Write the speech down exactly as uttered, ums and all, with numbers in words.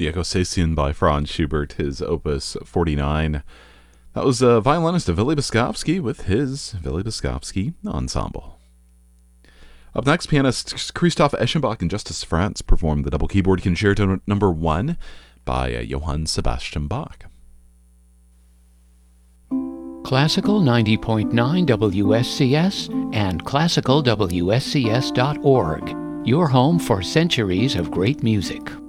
The Ecossaisten by Franz Schubert, his Opus forty-nine. That was uh, violinist Vili Boskovsky with his Vili Boskovsky Ensemble. Up next, pianist Christoph Eschenbach and Justus Franz performed the double keyboard concerto number one by uh, Johann Sebastian Bach. Classical ninety point nine W S C S and classical W S C S dot org, your home for centuries of great music.